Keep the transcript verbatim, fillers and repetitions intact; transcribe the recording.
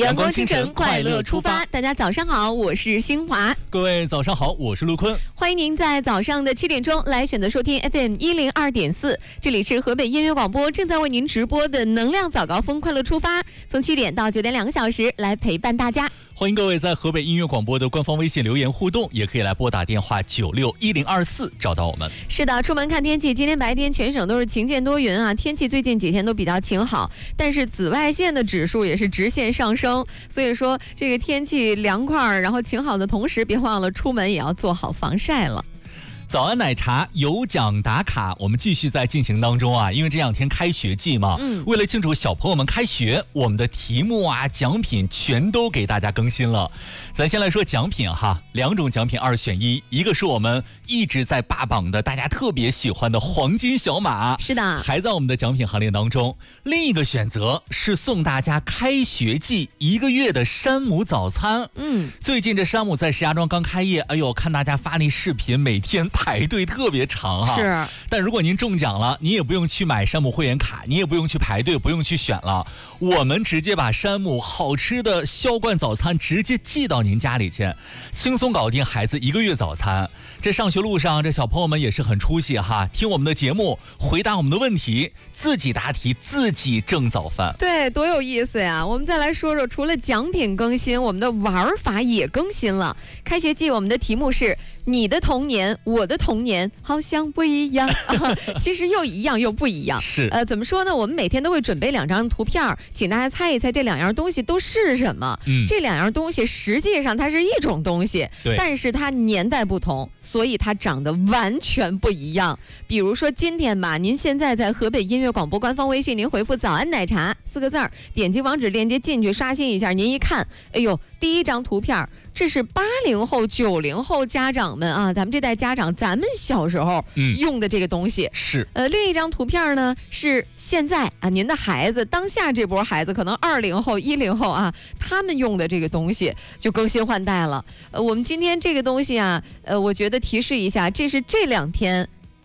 阳光清晨，快乐出发。大家早上好，我是新华。 各位早上好，我是陆坤。 欢迎您在早上的七点钟来选择收听 F M 一零二点四，这里是河北音乐广播正在为您直播的能量早高峰快乐出发，从七点到九点两个小时来陪伴大家。 欢迎各位在河北音乐广播的官方微信留言互动，也可以来拨打电话九六一零二四找到我们。 是的，出门看天气，今天白天全省都是晴间多云啊，天气最近几天都比较晴好，但是紫外线的指数也是直线上升，所以说这个天气凉快，然后晴好的同时，别忘了出门也要做好防晒了。 早安奶茶有奖打卡，我们继续在进行当中啊，因为这两天开学季嘛，嗯，为了庆祝小朋友们开学，我们的题目啊、奖品全都给大家更新了。咱先来说奖品哈，两种奖品二选一，一个是我们一直在霸榜的大家特别喜欢的黄金小马， 是的， 还在我们的奖品行列当中。另一个选择是送大家开学季一个月的山姆早餐。嗯，最近这山姆在石家庄刚开业，哎呦，看大家发那视频，每天排队特别长哈， 是。 但如果您中奖了，你也不用去买山姆会员卡，你也不用去排队，不用去选了，我们直接把山姆好吃的销冠早餐直接寄到您家里去，轻松搞定孩子一个月早餐。这上学路上，这小朋友们也是很出息哈，听我们的节目，回答我们的问题，自己答题，自己挣早饭。 对，多有意思呀！我们再来说说，除了奖品更新，我们的玩法也更新了。开学季我们的题目是你的童年，我的童年好像不一样，啊、其实又一样又不一样。 是， 呃，怎么说呢？我们每天都会准备两张图片，请大家猜一猜这两样东西都是什么。嗯，这两样东西实际上它是一种东西，但是它年代不同，所以它长得完全不一样。比如说今天吧，您现在在河北音乐广播官方微信，您回复早安奶茶四个字儿，点击网址链接进去刷新一下，您一看，哎呦，第一张图片这是八零后九零后家长们啊，咱们这代家长咱们小时候用的这个东西、嗯、 是呃，另一张图片呢是现在啊，您的孩子当下这波孩子可能二零后一零后啊，他们用的这个东西就更新换代了。呃，我们今天这个东西啊，呃，我觉得提示一下，这是这两天